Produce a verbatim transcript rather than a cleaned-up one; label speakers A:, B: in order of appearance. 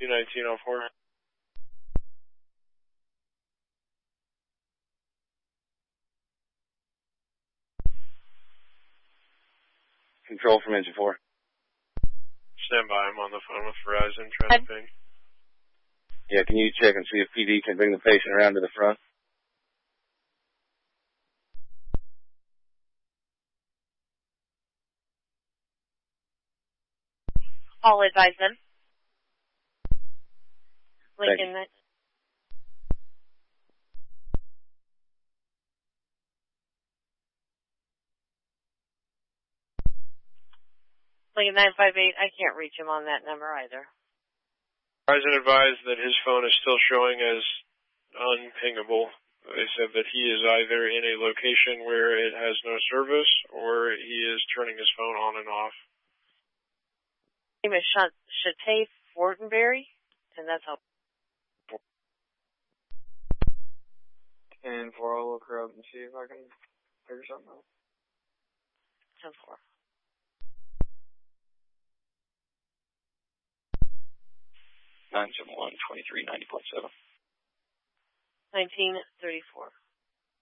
A: two nineteen oh four.
B: Control from engine four.
A: Stand by, I'm on the phone with Verizon trying to ping.
B: Yeah, can you check and see if P D can bring the patient around to the front?
C: I'll advise them. Lincoln. Lincoln nine five eight, I can't reach him on that number either.
A: Verizon advised that his phone is still showing as unpingable. They said that he is either in a location where it has no service or he is turning his phone on and off.
C: His name is Shatay Fortenberry, and that's how.
D: ten four, I'll look her up and see if I can figure something out.
C: ten four.
B: nine seven one, two three nine zero point seven.
C: nineteen thirty-four.